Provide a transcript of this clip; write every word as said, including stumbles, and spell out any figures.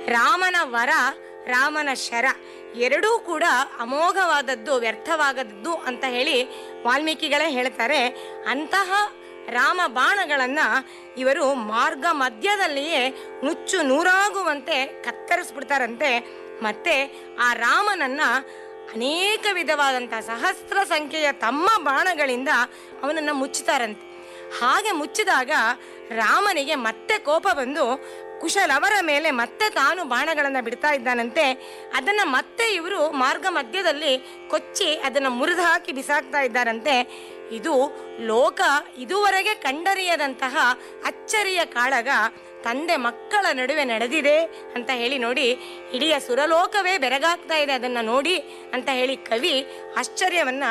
ರಾಮನ ವರ, ರಾಮನ ಶರ ಎರಡೂ ಕೂಡ ಅಮೋಘವಾದದ್ದು, ವ್ಯರ್ಥವಾಗದ್ದು ಅಂತ ಹೇಳಿ ವಾಲ್ಮೀಕಿಗಳೇ ಹೇಳ್ತಾರೆ. ಅಂತಹ ರಾಮ ಬಾಣಗಳನ್ನು ಇವರು ಮಾರ್ಗ ಮಧ್ಯದಲ್ಲಿಯೇ ನುಚ್ಚು ನೂರಾಗುವಂತೆ ಕತ್ತರಿಸ್ಬಿಡ್ತಾರಂತೆ. ಮತ್ತೆ ಆ ರಾಮನನ್ನ ಅನೇಕ ವಿಧವಾದಂಥ ಸಹಸ್ರ ಸಂಖ್ಯೆಯ ತಮ್ಮ ಬಾಣಗಳಿಂದ ಅವನನ್ನು ಮುಚ್ಚುತ್ತಾರಂತೆ. ಹಾಗೆ ಮುಚ್ಚಿದಾಗ ರಾಮನಿಗೆ ಮತ್ತೆ ಕೋಪ ಬಂದು ಕುಶಲವರ ಮೇಲೆ ಮತ್ತೆ ತಾನು ಬಾಣಗಳನ್ನು ಬಿಡ್ತಾ ಇದ್ದಾನಂತೆ. ಅದನ್ನು ಮತ್ತೆ ಇವರು ಮಾರ್ಗ ಮಧ್ಯದಲ್ಲಿ ಕೊಚ್ಚಿ ಅದನ್ನು ಮುರಿದು ಹಾಕಿ ಬಿಸಾಕ್ತಾ ಇದ್ದಾರಂತೆ. ಇದು ಲೋಕ ಇದುವರೆಗೆ ಕಂಡರಿಯದಂತಹ ಅಚ್ಚರಿಯ ಕಾಳಗ ತಂದೆ ಮಕ್ಕಳ ನಡುವೆ ನಡೆದಿದೆ ಅಂತ ಹೇಳಿ ನೋಡಿ, ಇಡೀ ಸುರಲೋಕವೇ ಬೆರಗಾಗ್ತಾ ಇದೆ ಅದನ್ನು ನೋಡಿ ಅಂತ ಹೇಳಿ ಕವಿ ಆಶ್ಚರ್ಯವನ್ನ